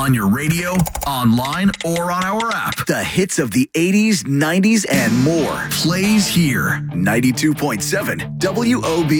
on your radio, online, or on our app. The hits of the 80s, 90s, and more. Plays here. 92.7 WOB.